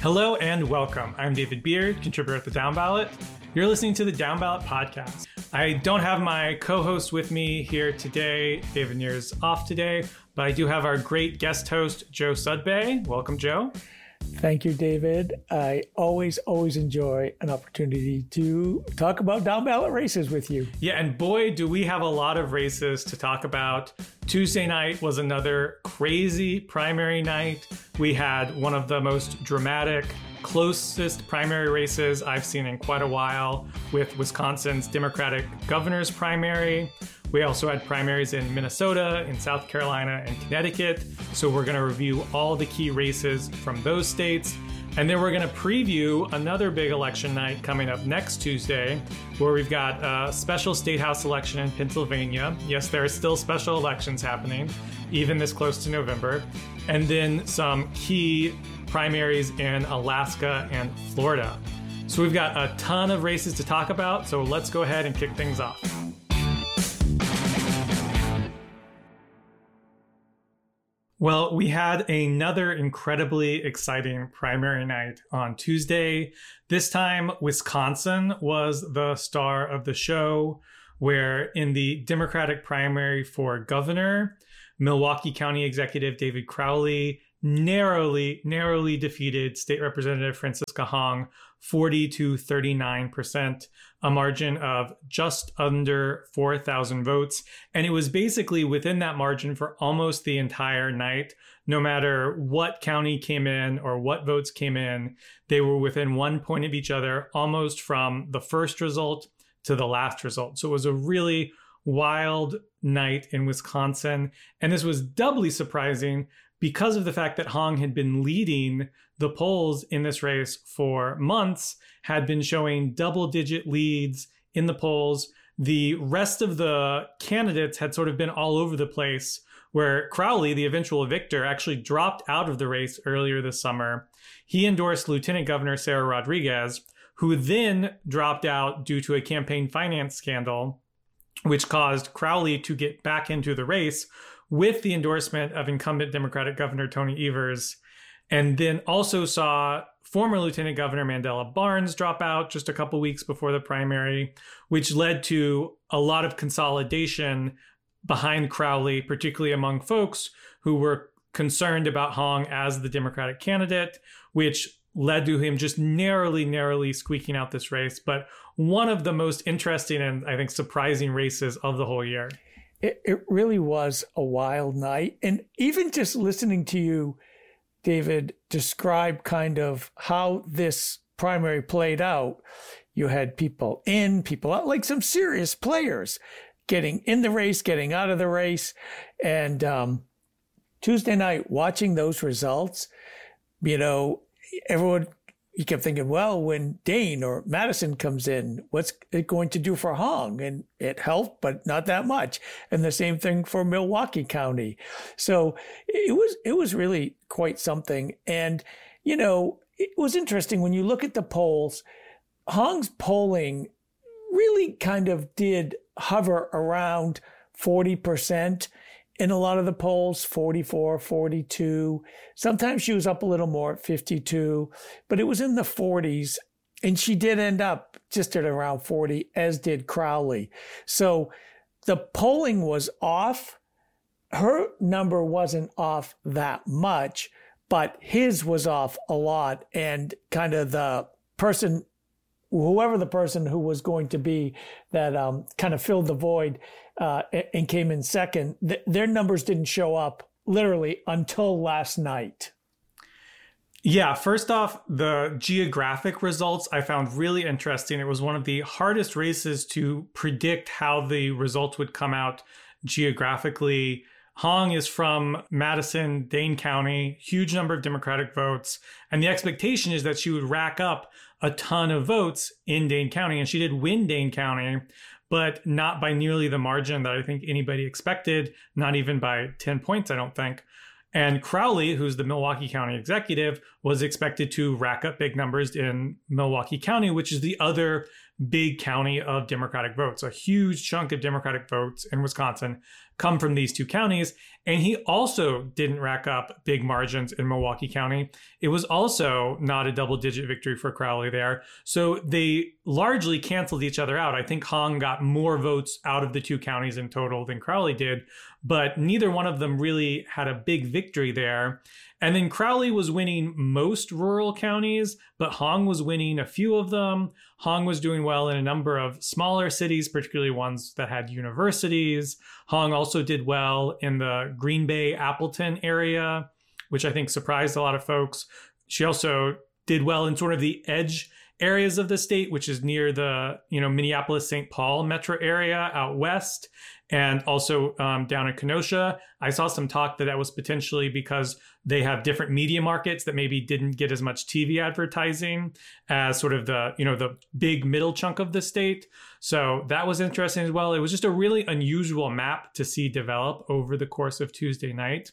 Hello and welcome. I'm David Beard, contributor at the Down Ballot. You're listening to the Down Ballot podcast. I don't have my co-host with me here today. David Neer's off today, but I do have our great guest host, Joe Sudbay. Welcome, Joe. Thank you, David. I always enjoy an opportunity to talk about down ballot races with you. Yeah, and boy, do we have a lot of races to talk about. Tuesday night was another crazy primary night. We had one of the most dramatic, closest primary races I've seen in quite a while with Wisconsin's Democratic governor's primary. We also had primaries in Minnesota, in South Carolina, and Connecticut. So we're going to review all the key races from those states. And then we're going to preview another big election night coming up next Tuesday, where we've got a special state house election in Pennsylvania. Yes, there are still special elections happening, even this close to November. And then some key primaries in Alaska and Florida. So we've got a ton of races to talk about. So let's go ahead and kick things off. Well, we had another incredibly exciting primary night on Tuesday. This time, Wisconsin was the star of the show, where in the Democratic primary for governor, Milwaukee County Executive David Crowley narrowly defeated State Representative Francisca Hong 40 to 39%, a margin of just under 4,000 votes. And it was basically within that margin for almost the entire night. No matter what county came in or what votes came in, they were within 1 point of each other, almost from the first result to the last result. So it was a really wild night in Wisconsin. And this was doubly surprising because of the fact that Hong had been leading the polls in this race for months, had been showing double-digit leads in the polls. The rest of the candidates had sort of been all over the place, where Crowley, the eventual victor, actually dropped out of the race earlier this summer. He endorsed Lieutenant Governor Sarah Rodriguez, who then dropped out due to a campaign finance scandal, which caused Crowley to get back into the race with the endorsement of incumbent Democratic Governor Tony Evers, and then also saw former Lieutenant Governor Mandela Barnes drop out just a couple weeks before the primary, which led to a lot of consolidation behind Crowley, particularly among folks who were concerned about Hong as the Democratic candidate, which led to him just narrowly squeaking out this race. But one of the most interesting and I think surprising races of the whole year. It really was a wild night. And even just listening to you, David, describe kind of how this primary played out. You had people in, people out, like some serious players getting in the race, getting out of the race. And Tuesday night, watching those results, everyone, you kept thinking, well, when Dane or Madison comes in, what's it going to do for Hong? And it helped, but not that much. And the same thing for Milwaukee County. So it was really quite something. And, it was interesting when you look at the polls, Hong's polling really kind of did hover around 40%. In a lot of the polls, 44, 42. Sometimes she was up a little more at 52, but it was in the 40s. And she did end up just at around 40, as did Crowley. So the polling was off. Her number wasn't off that much, but his was off a lot. And kind of the person, whoever the person who was going to be that kind of filled the void and came in second, their numbers didn't show up literally until last night. Yeah, first off, the geographic results I found really interesting. It was one of the hardest races to predict how the results would come out geographically. Hong is from Madison, Dane County, huge number of Democratic votes. And the expectation is that she would rack up a ton of votes in Dane County. And she did win Dane County, but not by nearly the margin that I think anybody expected, not even by 10 points, I don't think. And Crowley, who's the Milwaukee County executive, was expected to rack up big numbers in Milwaukee County, which is the other big county of Democratic votes. A huge chunk of Democratic votes in Wisconsin come from these two counties. And he also didn't rack up big margins in Milwaukee County. It was also not a double-digit victory for Crowley there. So they largely canceled each other out. I think Hong got more votes out of the two counties in total than Crowley did, but neither one of them really had a big victory there. And then Crowley was winning most rural counties, but Hong was winning a few of them. Hong was doing well in a number of smaller cities, particularly ones that had universities. Hong also did well in the Green Bay, Appleton area, which I think surprised a lot of folks. She also did well in sort of the edge areas of the state, which is near the, Minneapolis, St. Paul metro area out west, and also down in Kenosha. I saw some talk that was potentially because they have different media markets that maybe didn't get as much TV advertising as sort of the big middle chunk of the state. So that was interesting as well. It was just a really unusual map to see develop over the course of Tuesday night.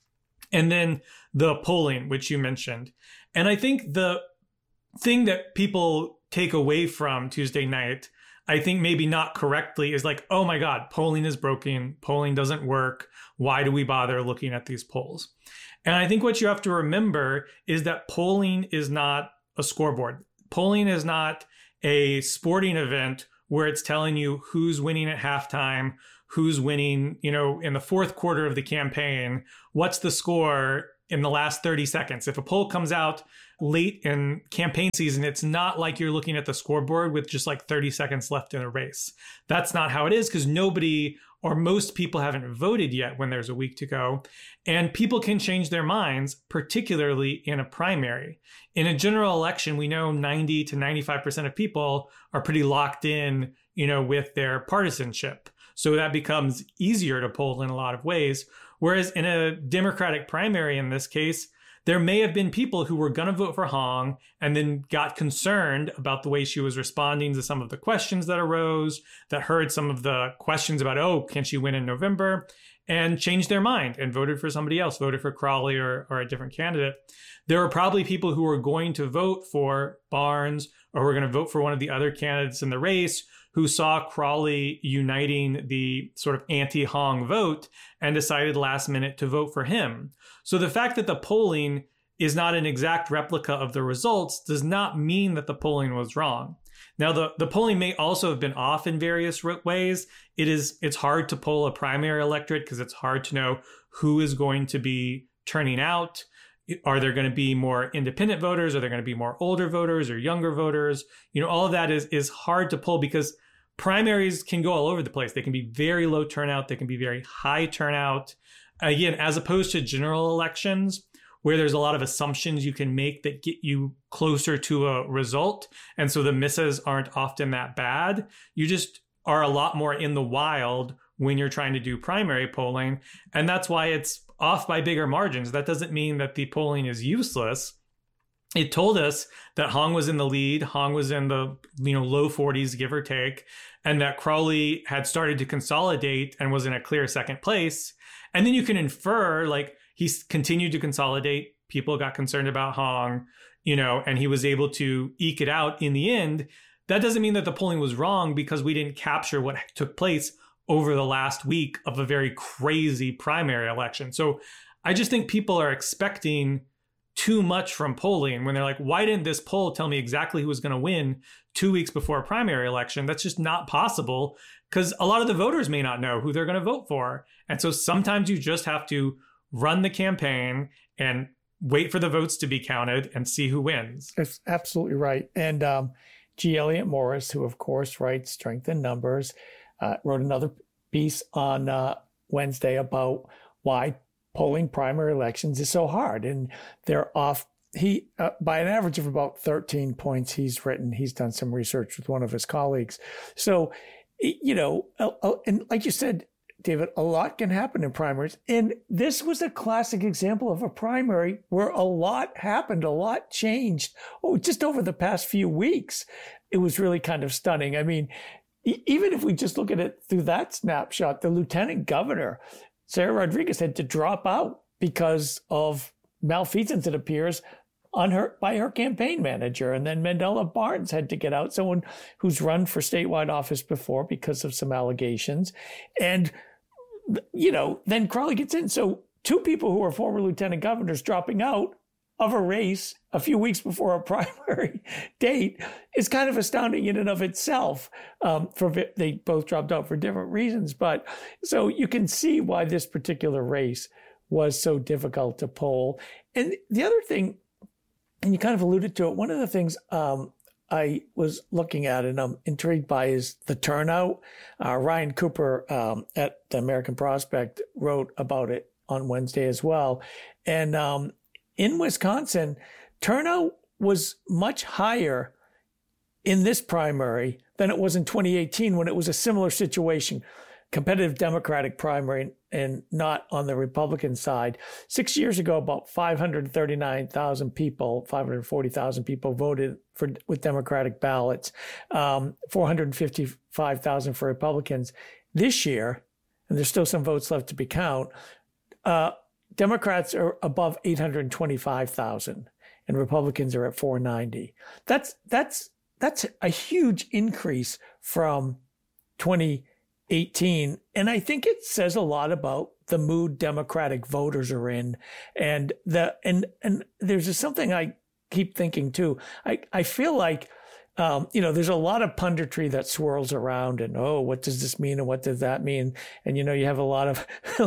And then the polling, which you mentioned. And I think the thing that people take away from Tuesday night, I think maybe not correctly, is like, oh my God, polling is broken. Polling doesn't work. Why do we bother looking at these polls? And I think what you have to remember is that polling is not a scoreboard. Polling is not a sporting event where it's telling you who's winning at halftime, who's winning, in the fourth quarter of the campaign, what's the score in the last 30 seconds. If a poll comes out late in campaign season, it's not like you're looking at the scoreboard with just like 30 seconds left in a race. That's not how it is, because nobody or most people haven't voted yet when there's a week to go. And people can change their minds, particularly in a primary. In a general election, we know 90 to 95% of people are pretty locked in, with their partisanship. So that becomes easier to poll in a lot of ways. Whereas in a Democratic primary, in this case, there may have been people who were going to vote for Hong and then got concerned about the way she was responding to some of the questions that arose, that heard some of the questions about, oh, can she win in November, and changed their mind and voted for somebody else, voted for Crowley or a different candidate. There are probably people who were going to vote for Barnes or were going to vote for one of the other candidates in the race who saw Crowley uniting the sort of anti-Hong vote and decided last minute to vote for him. So the fact that the polling is not an exact replica of the results does not mean that the polling was wrong. Now, the polling may also have been off in various ways. It's hard to poll a primary electorate because it's hard to know who is going to be turning out. Are there going to be more independent voters? Are there going to be more older voters or younger voters? All of that is hard to poll because primaries can go all over the place. They can be very low turnout. They can be very high turnout. Again, as opposed to general elections, where there's a lot of assumptions you can make that get you closer to a result. And so the misses aren't often that bad. You just are a lot more in the wild when you're trying to do primary polling. And that's why it's off by bigger margins. That doesn't mean that the polling is useless. It told us that Hong was in the lead. Hong was in the low 40s, give or take, and that Crowley had started to consolidate and was in a clear second place. And then you can infer, like, he continued to consolidate. People got concerned about Hong, and he was able to eke it out in the end. That doesn't mean that the polling was wrong because we didn't capture what took place over the last week of a very crazy primary election. So I just think people are expecting too much from polling when they're like, why didn't this poll tell me exactly who was going to win 2 weeks before a primary election? That's just not possible because a lot of the voters may not know who they're going to vote for. And so sometimes you just have to run the campaign and wait for the votes to be counted and see who wins. That's absolutely right. And G. Elliott Morris, who of course writes Strength in Numbers, wrote another piece on Wednesday about why polling primary elections is so hard. And they're off. He, by an average of about 13 points, he's done some research with one of his colleagues. So, and like you said, David, a lot can happen in primaries. And this was a classic example of a primary where a lot happened, a lot changed. Just over the past few weeks, it was really kind of stunning. I mean, even if we just look at it through that snapshot, the lieutenant governor, Sarah Rodriguez, had to drop out because of malfeasance, it appears, by her campaign manager. And then Mandela Barnes had to get out, someone who's run for statewide office before because of some allegations. And then Crowley gets in. So two people who are former lieutenant governors dropping out of a race a few weeks before a primary date is kind of astounding in and of itself. They both dropped out for different reasons, but so you can see why this particular race was so difficult to poll. And the other thing, and you kind of alluded to it, one of the things I was looking at and I'm intrigued by is the turnout. Ryan Cooper at the American Prospect wrote about it on Wednesday as well. And in Wisconsin, turnout was much higher in this primary than it was in 2018 when it was a similar situation, competitive Democratic primary and not on the Republican side. 6 years ago, about 539,000 people, 540,000 people voted with Democratic ballots, 455,000 for Republicans. This year, and there's still some votes left to be counted, Democrats are above 825,000 and Republicans are at 490. That's a huge increase from 2018. And I think it says a lot about the mood Democratic voters are in. And there's just something I keep thinking too. I feel like, there's a lot of punditry that swirls around and, what does this mean? And what does that mean? And, you have a lot of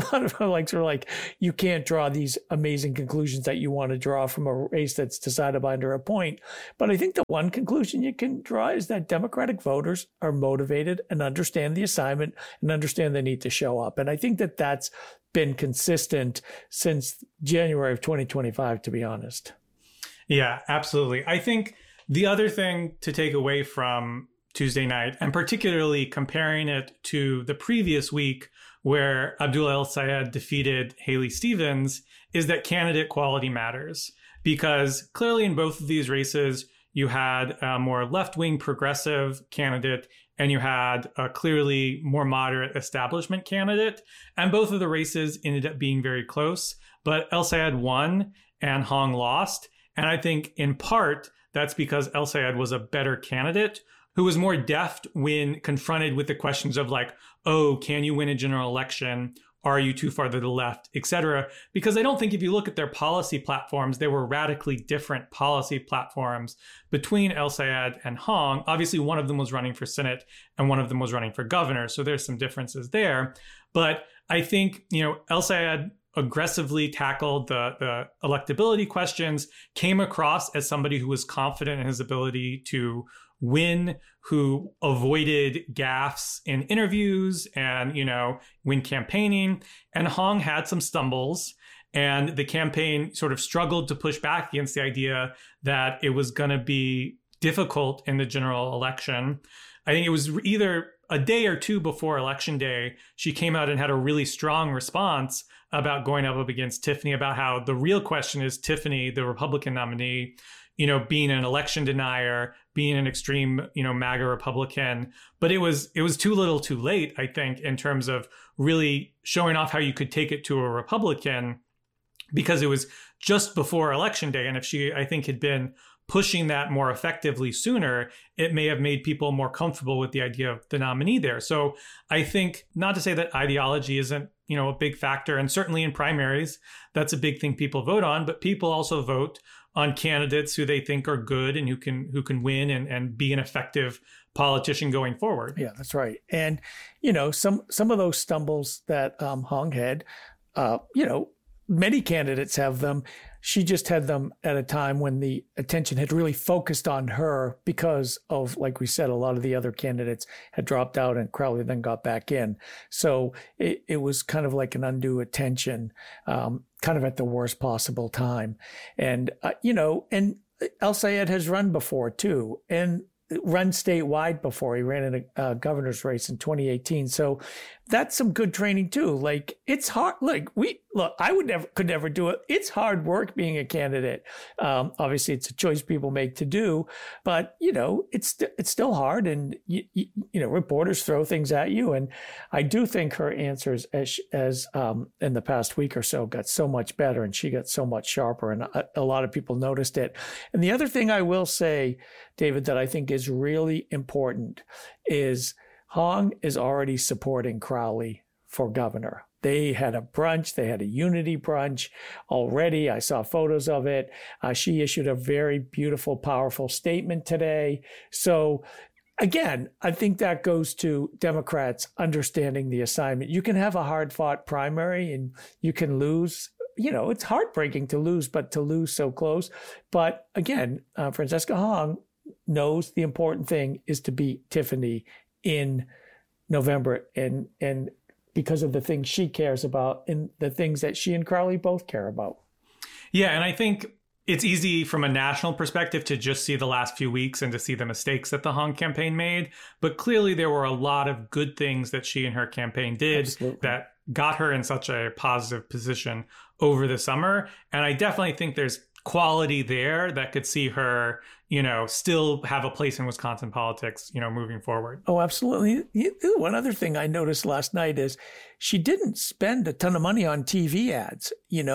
like, you can't draw these amazing conclusions that you want to draw from a race that's decided by under a point. But I think the one conclusion you can draw is that Democratic voters are motivated and understand the assignment and understand they need to show up. And I think that that's been consistent since January of 2025, to be honest. Yeah, absolutely. I think the other thing to take away from Tuesday night, and particularly comparing it to the previous week where Abdullah El-Sayed defeated Haley Stevens, is that candidate quality matters. Because clearly in both of these races, you had a more left-wing progressive candidate and you had a clearly more moderate establishment candidate. And both of the races ended up being very close. But El-Sayed won and Hong lost. And I think in part, that's because El-Sayed was a better candidate who was more deft when confronted with the questions of like, can you win a general election? Are you too far to the left, et cetera? Because I don't think if you look at their policy platforms, they were radically different policy platforms between El-Sayed and Hong. Obviously, one of them was running for Senate and one of them was running for governor. So there's some differences there. But I think, El-Sayed aggressively tackled the electability questions, came across as somebody who was confident in his ability to win, who avoided gaffes in interviews and, when campaigning. And Hong had some stumbles, and the campaign sort of struggled to push back against the idea that it was going to be difficult in the general election. I think it was either a day or two before Election Day, she came out and had a really strong response about going up against Tiffany, about how the real question is Tiffany, the Republican nominee, being an election denier, being an extreme, MAGA Republican. But it was too little too late, I think, in terms of really showing off how you could take it to a Republican, because it was just before Election Day. And if she, I think, had been pushing that more effectively sooner, it may have made people more comfortable with the idea of the nominee there. So I think, not to say that ideology isn't, a big factor, and certainly in primaries, that's a big thing people vote on, but people also vote on candidates who they think are good and who can win and be an effective politician going forward. Yeah, that's right. And, some of those stumbles that Hong had, many candidates have them. She just had them at a time when the attention had really focused on her because of, like we said, a lot of the other candidates had dropped out and Crowley then got back in. So it was kind of like an undue attention, kind of at the worst possible time. And, and El-Sayed has run before too, and run statewide before. He ran in a governor's race in 2018. So that's some good training too. Like, it's hard. I could never do it. It's hard work being a candidate. Obviously it's a choice people make to do, but it's still hard. And reporters throw things at you. And I do think her answers as in the past week or so got so much better, and she got so much sharper, and a lot of people noticed it. And the other thing I will say, David, that I think is really important is Hong is already supporting Crowley for governor. They had a brunch. They had a unity brunch already. I saw photos of it. She issued a very beautiful, powerful statement today. So again, I think that goes to Democrats understanding the assignment. You can have a hard-fought primary and you can lose. It's heartbreaking to lose, but to lose so close. But again, Francesca Hong knows the important thing is to beat Tiffany in November, and because of the things she cares about and the things that she and Crowley both care about. Yeah, and I think it's easy from a national perspective to just see the last few weeks and to see the mistakes that the Hong campaign made. But clearly there were a lot of good things that she and her campaign did that got her in such a positive position over the summer. And I definitely think there's quality there that could see her, still have a place in Wisconsin politics, moving forward. Oh, absolutely. One other thing I noticed last night is she didn't spend a ton of money on TV ads.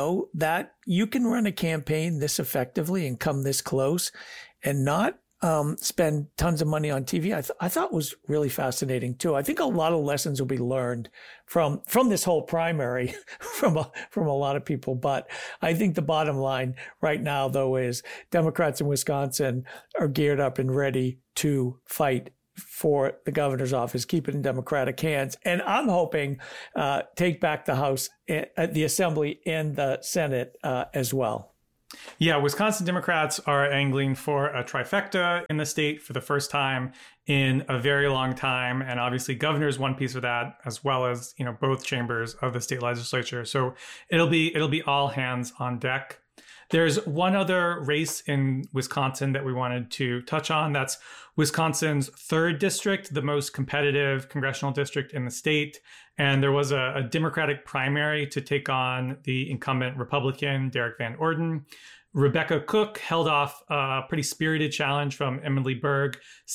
That you can run a campaign this effectively and come this close and not spend tons of money on TV. I thought was really fascinating too. I think a lot of lessons will be learned from this whole primary from a lot of people. But I think the bottom line right now, though, is Democrats in Wisconsin are geared up and ready to fight for the governor's office, keep it in Democratic hands. And I'm hoping take back the House, the Assembly, and the Senate as well. Yeah, Wisconsin Democrats are angling for a trifecta in the state for the first time in a very long time. And obviously governor's one piece of that, as well as, both chambers of the state legislature. So it'll be all hands on deck. There's one other race in Wisconsin that we wanted to touch on. That's Wisconsin's 3rd district, the most competitive congressional district in the state. And there was a Democratic primary to take on the incumbent Republican, Derek Van Orden. Rebecca Cook held off a pretty spirited challenge from Emily Berg,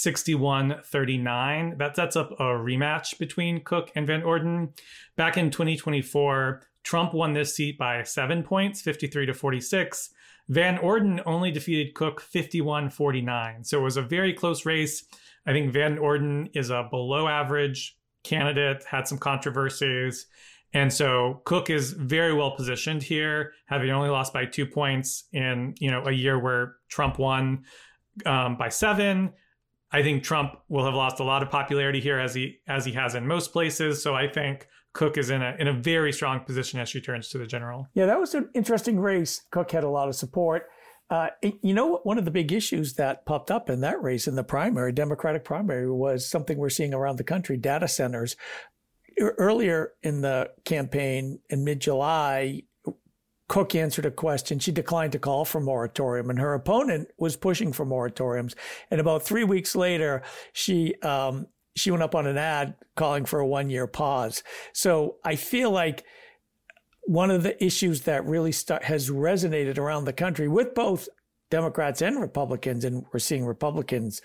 61-39. That sets up a rematch between Cook and Van Orden. Back in 2024, Trump won this seat by 7 points, 53-46. Van Orden only defeated Cook 51-49. So it was a very close race. I think Van Orden is a below average candidate, had some controversies. And so Cook is very well positioned here, having only lost by 2 points in, a year where Trump won by 7. I think Trump will have lost a lot of popularity here as he has in most places. So I think Cook is in a very strong position as she turns to the general. Yeah, that was an interesting race. Cook had a lot of support. One of the big issues that popped up in that race, in the primary, Democratic primary, was something we're seeing around the country, data centers. Earlier in the campaign, in mid-July, Cook answered a question. She declined to call for moratorium, and her opponent was pushing for moratoriums. And about 3 weeks later, she went up on an ad calling for a 1-year pause. So I feel like one of the issues that really has resonated around the country with both Democrats and Republicans, and we're seeing Republicans,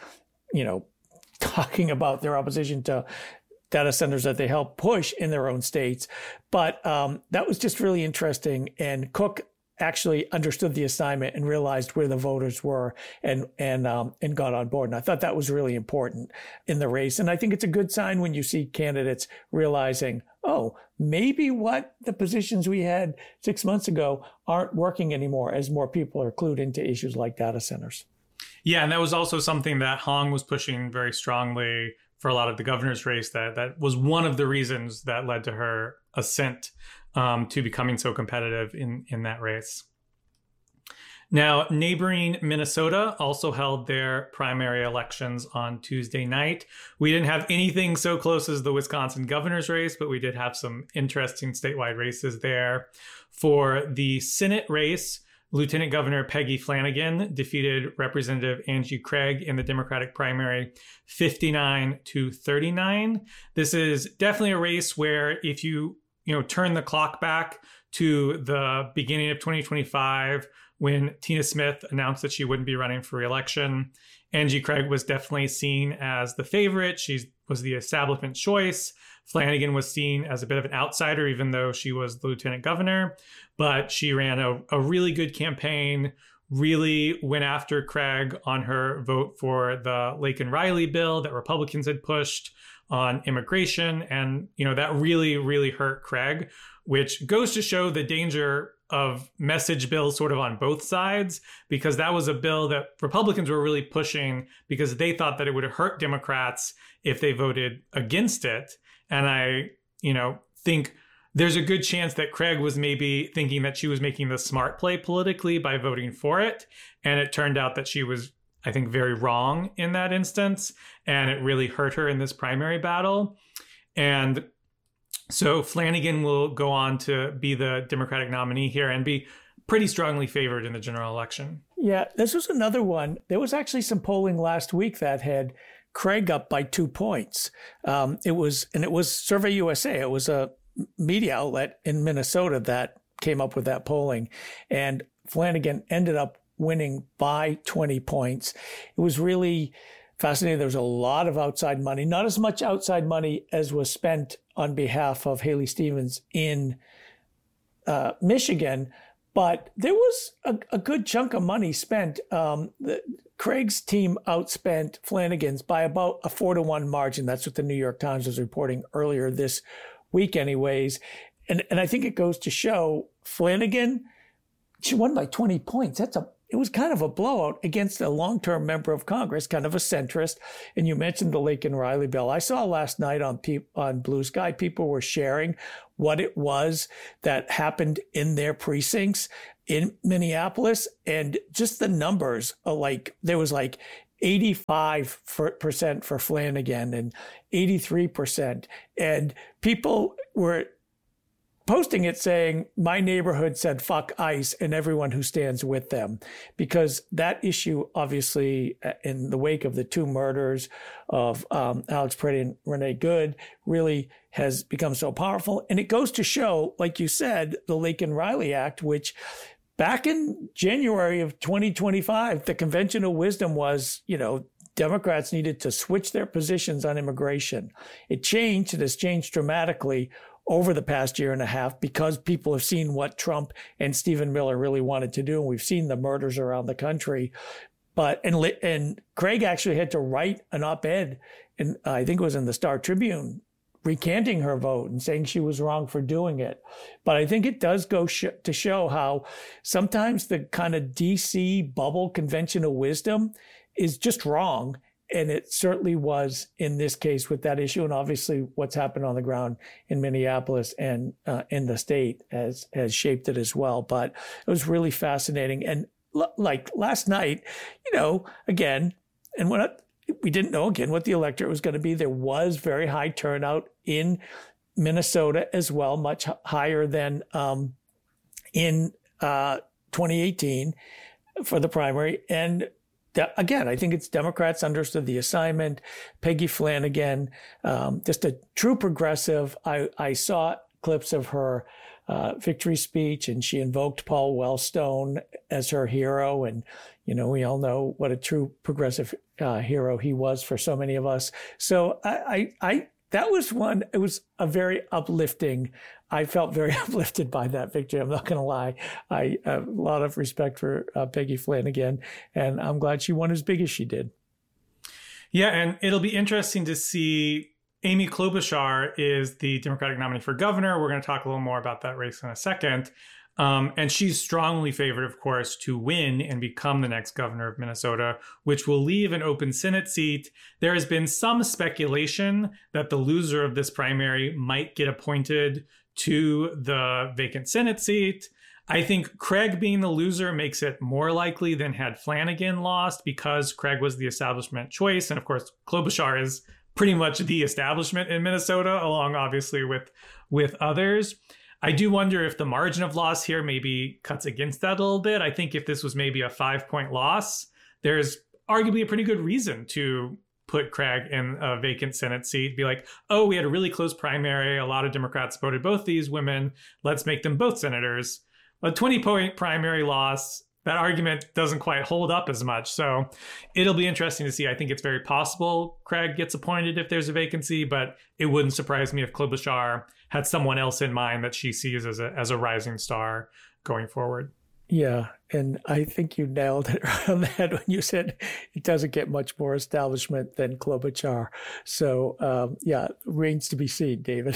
talking about their opposition to data centers that they help push in their own states. But that was just really interesting. And Cook actually understood the assignment and realized where the voters were and got on board. And I thought that was really important in the race. And I think it's a good sign when you see candidates realizing, oh, maybe what the positions we had 6 months ago aren't working anymore, as more people are clued into issues like data centers. Yeah, and that was also something that Hong was pushing very strongly for a lot of the governor's race. That was one of the reasons that led to her ascent to becoming so competitive in that race. Now, neighboring Minnesota also held their primary elections on Tuesday night. We didn't have anything so close as the Wisconsin governor's race, but we did have some interesting statewide races there. For the Senate race, Lieutenant Governor Peggy Flanagan defeated Representative Angie Craig in the Democratic primary 59-39. This is definitely a race where if you turn the clock back to the beginning of 2025, when Tina Smith announced that she wouldn't be running for re-election, Angie Craig was definitely seen as the favorite. She was the establishment choice. Flanagan was seen as a bit of an outsider, even though she was the lieutenant governor. But she ran a really good campaign, really went after Craig on her vote for the Laken Riley bill that Republicans had pushed, on immigration. And, that really, really hurt Craig, which goes to show the danger of message bills sort of on both sides, because that was a bill that Republicans were really pushing because they thought that it would hurt Democrats if they voted against it. And I, think there's a good chance that Craig was maybe thinking that she was making the smart play politically by voting for it. And it turned out that she was, I think, very wrong in that instance. And it really hurt her in this primary battle. And so Flanagan will go on to be the Democratic nominee here and be pretty strongly favored in the general election. Yeah, this was another one. There was actually some polling last week that had Craig up by 2 points. It was Survey USA. It was a media outlet in Minnesota that came up with that polling. And Flanagan ended up winning by 20 points. It was really fascinating. There was a lot of outside money, not as much outside money as was spent on behalf of Haley Stevens in Michigan, but there was a good chunk of money spent. Craig's team outspent Flanagan's by about a 4-1 margin. That's what the New York Times was reporting earlier this week anyways. And I think it goes to show Flanagan, she won by 20 points. It was kind of a blowout against a long-term member of Congress, kind of a centrist. And you mentioned the Laken Riley bill. I saw last night on Blue Sky, people were sharing what it was that happened in their precincts in Minneapolis. And just the numbers are there was 85% for Flanagan and 83%. And people were posting it saying, my neighborhood said, fuck ICE and everyone who stands with them, because that issue, obviously, in the wake of the 2 murders of Alex Peretti and Renee Good, really has become so powerful. And it goes to show, like you said, the Laken Riley Act, which back in January of 2025, the conventional wisdom was, Democrats needed to switch their positions on immigration. It changed. It has changed dramatically over the past year and a half because people have seen what Trump and Stephen Miller really wanted to do. And we've seen the murders around the country. And Craig actually had to write an op-ed, and I think it was in the Star Tribune, recanting her vote and saying she was wrong for doing it. But I think it does go to show how sometimes the kind of DC bubble conventional wisdom is just wrong. And it certainly was in this case with that issue. And obviously what's happened on the ground in Minneapolis and in the state has shaped it as well. But it was really fascinating. And like last night, again, and we didn't know again what the electorate was going to be. There was very high turnout in Minnesota as well, much higher than in 2018 for the primary. And again, I think it's Democrats understood the assignment. Peggy Flanagan, just a true progressive. I saw clips of her victory speech, and she invoked Paul Wellstone as her hero. And, we all know what a true progressive hero he was for so many of us. So that was one, it was a very uplifting. I felt very uplifted by that victory. I'm not going to lie. I have a lot of respect for Peggy Flanagan, and I'm glad she won as big as she did. Yeah, and it'll be interesting to see. Amy Klobuchar is the Democratic nominee for governor. We're going to talk a little more about that race in a second. And she's strongly favored, of course, to win and become the next governor of Minnesota, which will leave an open Senate seat. There has been some speculation that the loser of this primary might get appointed to the vacant Senate seat. I think Craig being the loser makes it more likely than had Flanagan lost, because Craig was the establishment choice. And of course, Klobuchar is pretty much the establishment in Minnesota, along obviously with others. I do wonder if the margin of loss here maybe cuts against that a little bit. I think if this was maybe a 5-point loss, there's arguably a pretty good reason to put Craig in a vacant Senate seat, be like, oh, we had a really close primary. A lot of Democrats voted both these women. Let's make them both senators. A 20-point primary loss, that argument doesn't quite hold up as much. So it'll be interesting to see. I think it's very possible Craig gets appointed if there's a vacancy, but it wouldn't surprise me if Klobuchar had someone else in mind that she sees as a rising star going forward. Yeah, and I think you nailed it right on the head when you said it doesn't get much more establishment than Klobuchar. So, yeah, remains to be seen, David.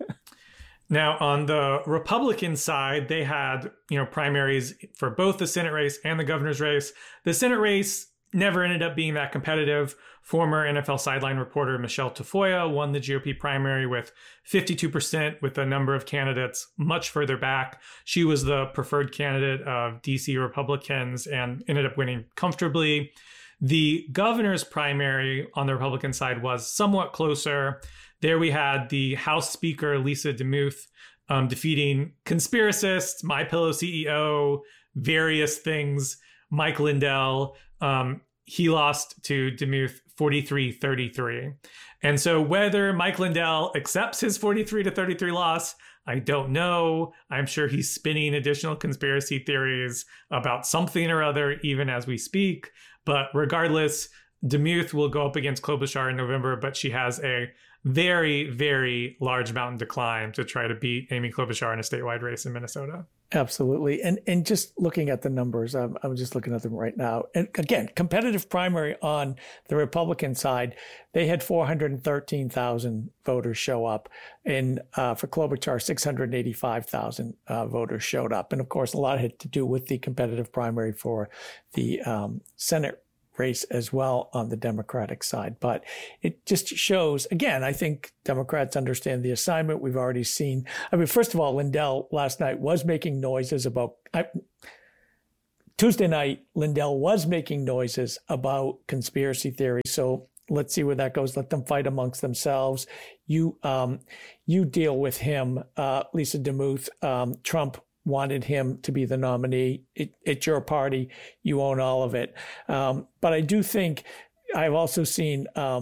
Now, on the Republican side, they had, primaries for both the Senate race and the governor's race. The Senate race never ended up being that competitive. Former NFL sideline reporter Michelle Tafoya won the GOP primary with 52%, with a number of candidates much further back. She was the preferred candidate of DC Republicans and ended up winning comfortably. The governor's primary on the Republican side was somewhat closer. There we had the House Speaker, Lisa DeMuth, defeating conspiracists, MyPillow CEO, various things, Mike Lindell. He lost to DeMuth 43-33. And so whether Mike Lindell accepts his 43-33 loss, I don't know. I'm sure he's spinning additional conspiracy theories about something or other, even as we speak. But regardless, DeMuth will go up against Klobuchar in November, but she has a very, very large mountain to climb to try to beat Amy Klobuchar in a statewide race in Minnesota. Absolutely. And just looking at the numbers, I'm just looking at them right now. And again, competitive primary on the Republican side, they had 413,000 voters show up. And for Klobuchar, 685,000 voters showed up. And of course, a lot had to do with the competitive primary for the Senate race as well on the Democratic side. But it just shows, again, I think Democrats understand the assignment. We've already seen, first of all, Lindell last night was making noises about, Tuesday night, Lindell was making noises about conspiracy theory. So let's see where that goes. Let them fight amongst themselves. You deal with him, Lisa DeMuth. Trump wanted him to be the nominee. It's your party. You own all of it. But I do think I've also seen,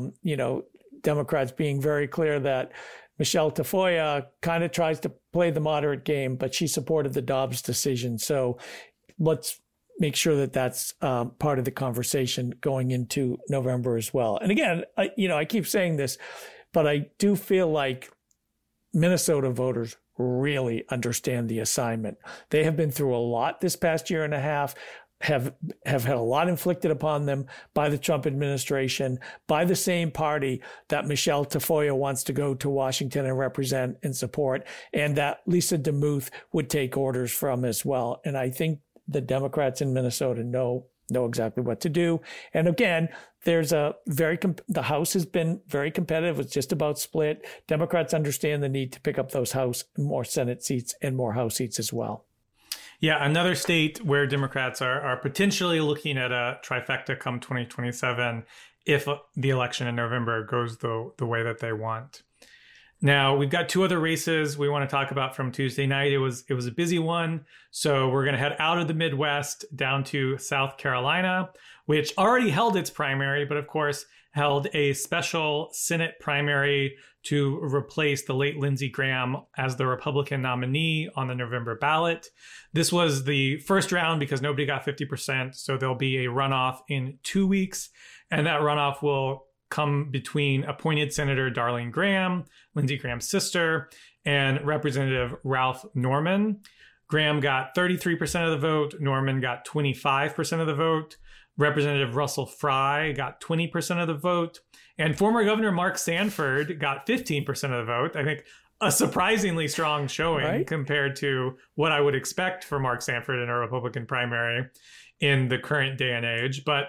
Democrats being very clear that Michelle Tafoya kind of tries to play the moderate game, but she supported the Dobbs decision. So let's make sure that that's part of the conversation going into November as well. And again, I keep saying this, but I do feel like Minnesota voters really understand the assignment. They have been through a lot this past year and a half, have had a lot inflicted upon them by the Trump administration, by the same party that Michelle Tafoya wants to go to Washington and represent and support, and that Lisa DeMuth would take orders from as well. And I think the Democrats in Minnesota know exactly what to do. And again, there's the House has been very competitive. It's just about split. Democrats understand the need to pick up those more Senate seats and more House seats as well. Yeah, another state where Democrats are potentially looking at a trifecta come 2027 if the election in November goes the way that they want. Now, we've got two other races we want to talk about from Tuesday night. It was a busy one. So we're going to head out of the Midwest down to South Carolina, which already held its primary, but of course held a special Senate primary to replace the late Lindsey Graham as the Republican nominee on the November ballot. This was the first round because nobody got 50%. So there'll be a runoff in 2 weeks. And that runoff will come between appointed Senator Darlene Graham, Lindsey Graham's sister, and Representative Ralph Norman. Graham got 33% of the vote. Norman got 25% of the vote. Representative Russell Fry got 20% of the vote. And former Governor Mark Sanford got 15% of the vote. I think a surprisingly strong showing compared to what I would expect for Mark Sanford in a Republican primary in the current day and age. But,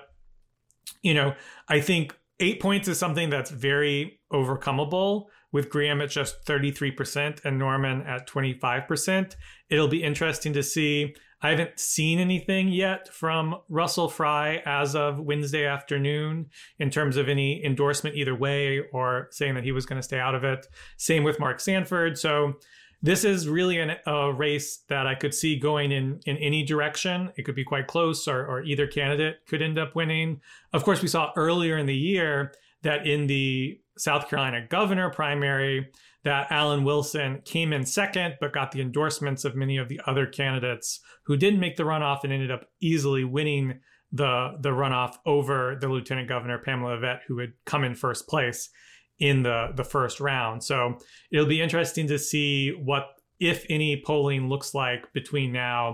I think 8 points is something that's very overcomable with Graham at just 33% and Norman at 25%. It'll be interesting to see. I haven't seen anything yet from Russell Fry as of Wednesday afternoon in terms of any endorsement either way or saying that he was going to stay out of it. Same with Mark Sanford. So this is really a race that I could see going in any direction. It could be quite close or either candidate could end up winning. Of course, we saw earlier in the year that in the South Carolina governor primary that Alan Wilson came in second, but got the endorsements of many of the other candidates who didn't make the runoff and ended up easily winning the runoff over the Lieutenant Governor, Pamela Yvette, who had come in first place in the first round. So it'll be interesting to see what, if any, polling looks like between now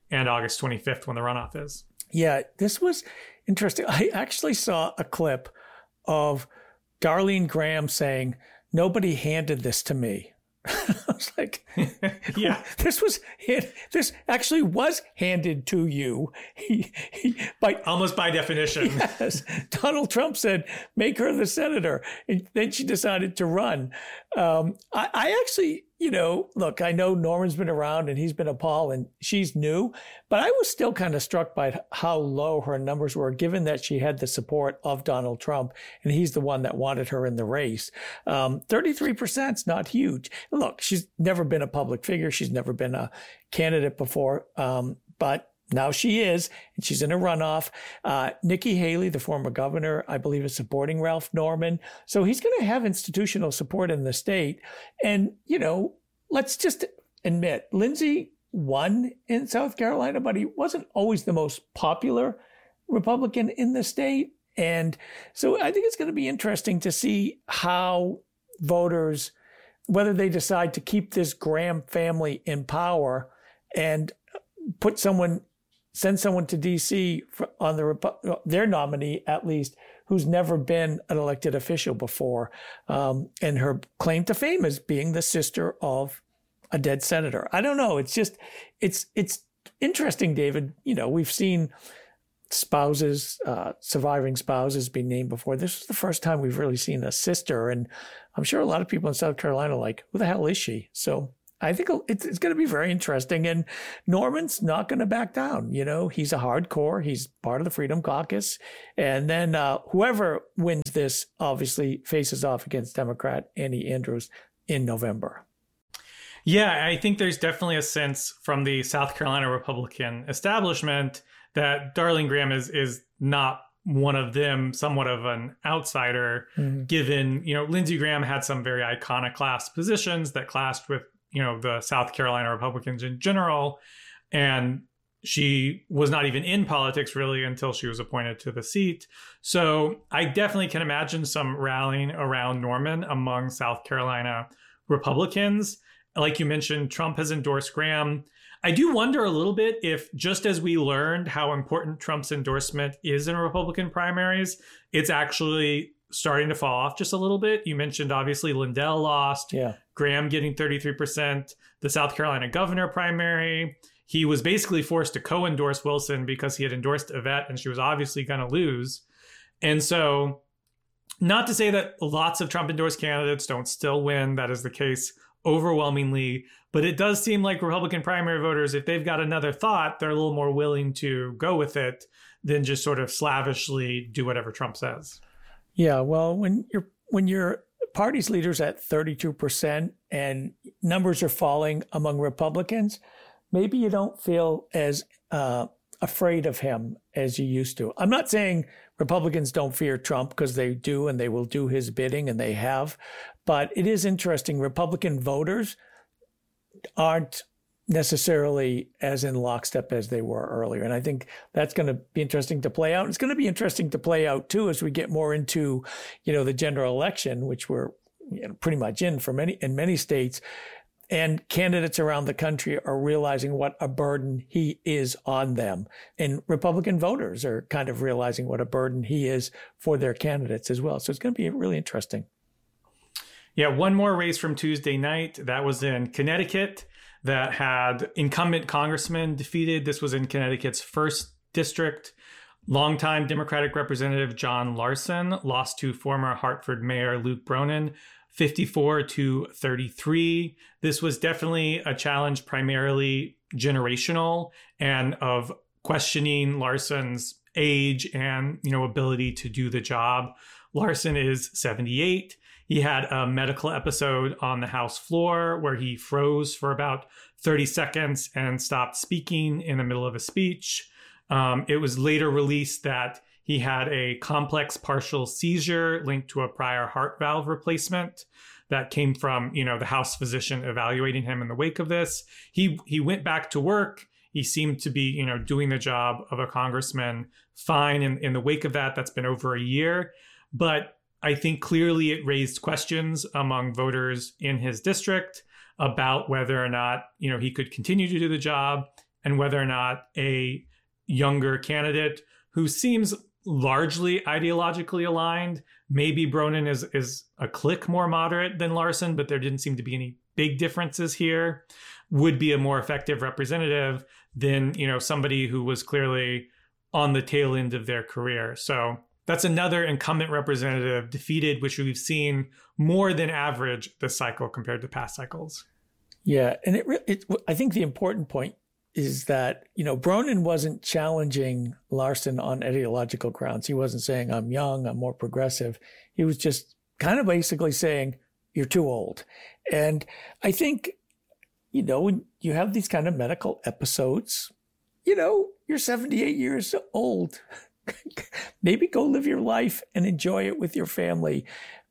and August 25th when the runoff is. Yeah, this was interesting. I actually saw a clip of Darlene Graham saying, "Nobody handed this to me." I was like, yeah, this actually was handed to you. Almost by definition. Yes. Donald Trump said, make her the senator. And then she decided to run. I actually, look, I know Norman's been around and he's been a Paul and she's new, but I was still kind of struck by how low her numbers were, given that she had the support of Donald Trump and he's the one that wanted her in the race. 33% is not huge. Look, she's never been a public figure. She's never been a candidate before. But now she is, and she's in a runoff. Nikki Haley, the former governor, I believe, is supporting Ralph Norman. So he's going to have institutional support in the state. And, let's just admit, Lindsey won in South Carolina, but he wasn't always the most popular Republican in the state. And so I think it's going to be interesting to see how voters, whether they decide to keep this Graham family in power and send someone to D.C. on their nominee, at least, who's never been an elected official before. And her claim to fame is being the sister of a dead senator. I don't know. It's interesting, David. We've seen spouses, surviving spouses being named before. This is the first time we've really seen a sister. And I'm sure a lot of people in South Carolina are like, who the hell is she? So I think it's going to be very interesting. And Norman's not going to back down. He's a hardcore. He's part of the Freedom Caucus. And then whoever wins this obviously faces off against Democrat Annie Andrews in November. Yeah, I think there's definitely a sense from the South Carolina Republican establishment that Darlene Graham is not one of them, somewhat of an outsider, given, Lindsey Graham had some very iconoclast positions that clashed with, the South Carolina Republicans in general. And she was not even in politics really until she was appointed to the seat. So I definitely can imagine some rallying around Norman among South Carolina Republicans. Like you mentioned, Trump has endorsed Graham. I do wonder a little bit if, just as we learned how important Trump's endorsement is in Republican primaries, it's actually starting to fall off just a little bit. You mentioned, obviously, Lindell lost. Yeah. Graham getting 33%. The South Carolina governor primary, he was basically forced to co-endorse Wilson because he had endorsed Yvette and she was obviously going to lose. And so, not to say that lots of Trump-endorsed candidates don't still win. That is the case overwhelmingly. But it does seem like Republican primary voters, if they've got another thought, they're a little more willing to go with it than just sort of slavishly do whatever Trump says. Yeah, well, when your party's leader's at 32% and numbers are falling among Republicans, maybe you don't feel as afraid of him as you used to. I'm not saying Republicans don't fear Trump, because they do, and they will do his bidding, and they have. But it is interesting. Republican voters aren't necessarily as in lockstep as they were earlier. And I think that's going to be interesting to play out. It's going to be interesting to play out, too, as we get more into, the general election, which we're pretty much in many states. And candidates around the country are realizing what a burden he is on them. And Republican voters are kind of realizing what a burden he is for their candidates as well. So it's going to be really interesting. Yeah, one more race from Tuesday night. That was in Connecticut that had incumbent congressman defeated. This was in Connecticut's 1st district. Longtime Democratic Representative John Larson lost to former Hartford Mayor Luke Bronin, 54-33. This was definitely a challenge, primarily generational, and of questioning Larson's age and, ability to do the job. Larson is 78. He had a medical episode on the House floor where he froze for about 30 seconds and stopped speaking in the middle of a speech. It was later released that he had a complex partial seizure linked to a prior heart valve replacement that came from, the House physician evaluating him in the wake of this. He went back to work. He seemed to be, doing the job of a congressman fine in the wake of that. That's been over a year. But I think clearly it raised questions among voters in his district about whether or not, he could continue to do the job. and whether or not a younger candidate who seems largely ideologically aligned, maybe Bronin is a click more moderate than Larson, but there didn't seem to be any big differences here, would be a more effective representative than, somebody who was clearly on the tail end of their career. So that's another incumbent representative defeated, which we've seen more than average this cycle compared to past cycles. Yeah. And I think the important point is that, Bronin wasn't challenging Larson on ideological grounds. He wasn't saying, I'm young, I'm more progressive. He was just kind of basically saying, you're too old. And I think, when you have these kind of medical episodes, you're 78 years old. Maybe go live your life and enjoy it with your family.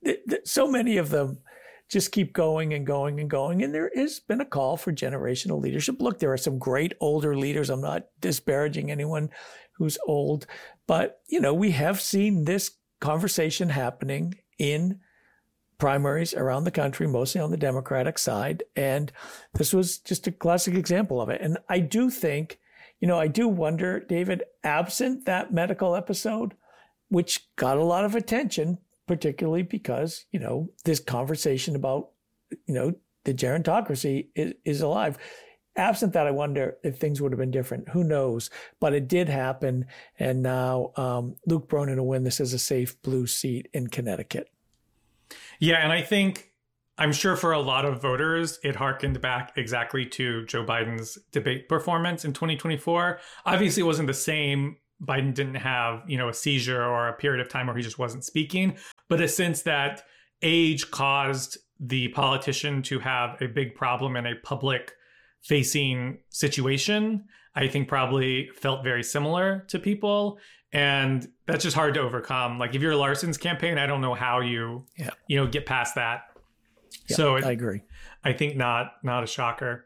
So many of them just keep going and going and going. And there has been a call for generational leadership. Look, there are some great older leaders. I'm not disparaging anyone who's old, but, we have seen this conversation happening in primaries around the country, mostly on the Democratic side. And this was just a classic example of it. And I do think, I do wonder, David, absent that medical episode, which got a lot of attention, particularly because, this conversation about, the gerontocracy is alive. Absent that, I wonder if things would have been different. Who knows? But it did happen. And now Luke Bronin will win this as a safe blue seat in Connecticut. Yeah, and I'm sure for a lot of voters, it harkened back exactly to Joe Biden's debate performance in 2024. Obviously, it wasn't the same. Biden didn't have, a seizure or a period of time where he just wasn't speaking, but a sense that age caused the politician to have a big problem in a public facing situation, I think probably felt very similar to people. And that's just hard to overcome. Like if you're Larson's campaign, I don't know how you get past that. Yeah, so I agree. I think not a shocker.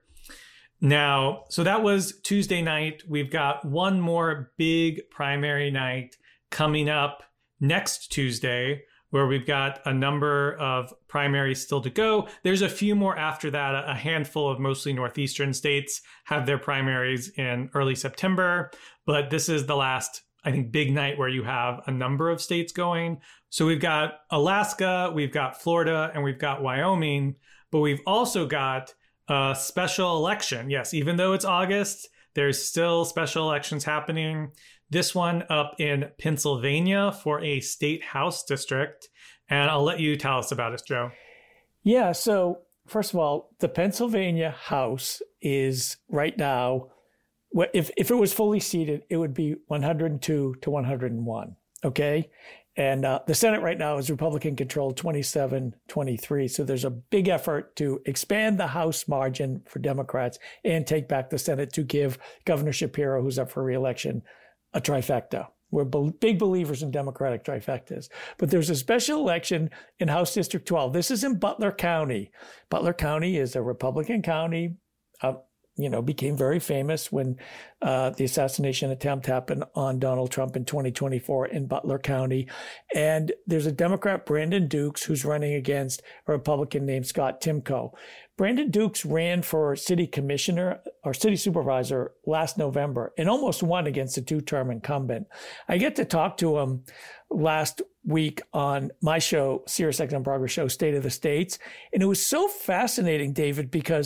Now, so that was Tuesday night. We've got one more big primary night coming up next Tuesday, where we've got a number of primaries still to go. There's a few more after that. A handful of mostly northeastern states have their primaries in early September, but this is the last, I think, big night where you have a number of states going. So we've got Alaska, we've got Florida, and we've got Wyoming, but we've also got a special election. Yes, even though it's August, there's still special elections happening. This one up in Pennsylvania for a state house district. And I'll let you tell us about it, Joe. Yeah, so first of all, the Pennsylvania House is right now, if it was fully seated, it would be 102 to 101, okay? And the Senate right now is Republican controlled 27-23. So there's a big effort to expand the House margin for Democrats and take back the Senate to give Governor Shapiro, who's up for re-election, a trifecta. We're big believers in Democratic trifectas. But there's a special election in House District 12. This is in Butler County. Butler County is a Republican county, became very famous when the assassination attempt happened on Donald Trump in 2024 in Butler County. And there's a Democrat, Brandon Dukes, who's running against a Republican named Scott Timko. Brandon Dukes ran for city commissioner or city supervisor last November and almost won against a two-term incumbent. I get to talk to him last week on my show, SiriusXM Progress Show, State of the States. And it was so fascinating, David, because,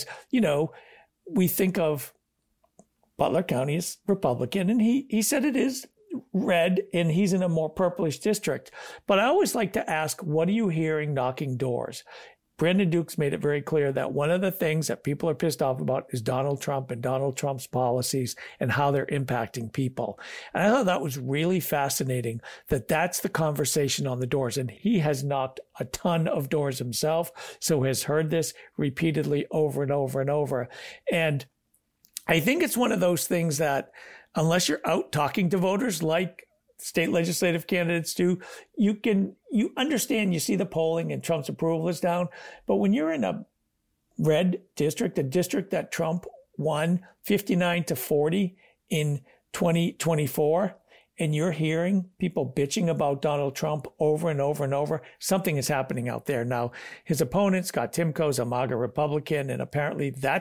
we think of Butler County as Republican, and he said it is red, and he's in a more purplish district. But I always like to ask, what are you hearing knocking doors? Brandon Dukes made it very clear that one of the things that people are pissed off about is Donald Trump and Donald Trump's policies and how they're impacting people. And I thought that was really fascinating, that that's the conversation on the doors. And he has knocked a ton of doors himself, so has heard this repeatedly over and over and over. And I think it's one of those things that unless you're out talking to voters like state legislative candidates do, you understand, you see the polling and Trump's approval is down. But when you're in a red district, a district that Trump won 59-40 in 2024, and you're hearing people bitching about Donald Trump over and over and over, something is happening out there. Now, his opponent, Scott Timko, is a MAGA Republican, and apparently that's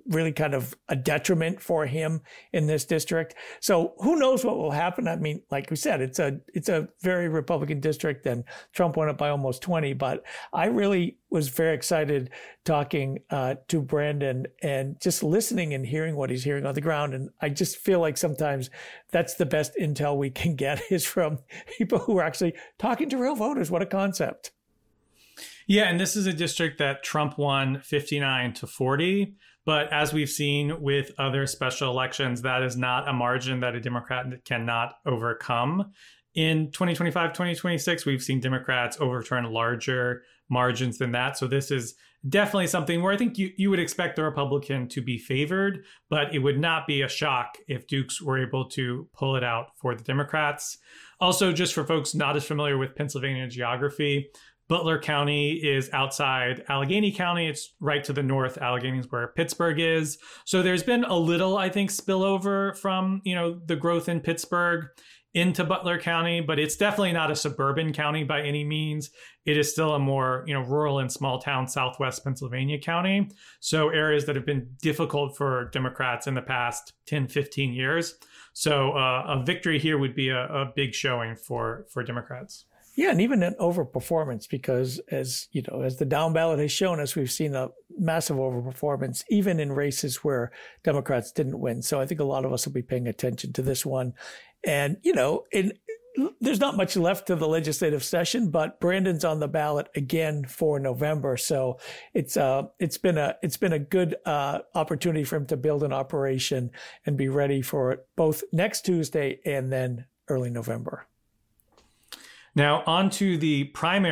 really kind of a detriment for him in this district. So who knows what will happen? I mean, like we said, it's a very Republican district, and Trump won it by almost 20. But I really was very excited talking to Brandon and just listening and hearing what he's hearing on the ground. And I just feel like sometimes that's the best intel we can get is from people who are actually talking to real voters. What a concept. Yeah, and this is a district that Trump won 59-40. But as we've seen with other special elections, that is not a margin that a Democrat cannot overcome. In 2025, 2026, we've seen Democrats overturn larger margins than that. So this is definitely something where I think you would expect the Republican to be favored, but it would not be a shock if Dukes were able to pull it out for the Democrats. Also, just for folks not as familiar with Pennsylvania geography, Butler County is outside Allegheny County. It's right to the north. Allegheny is where Pittsburgh is. So there's been a little, I think, spillover from, the growth in Pittsburgh into Butler County, but it's definitely not a suburban county by any means. It is still a more, rural and small town Southwest Pennsylvania county. So areas that have been difficult for Democrats in the past 10, 15 years. So a victory here would be a big showing for Democrats. Yeah, and even an overperformance, because as the down ballot has shown us, we've seen a massive overperformance, even in races where Democrats didn't win. So I think a lot of us will be paying attention to this one. And, there's not much left to the legislative session, but Brandon's on the ballot again for November. So it's been a good opportunity for him to build an operation and be ready for it both next Tuesday and then early November. Now, on to the primary.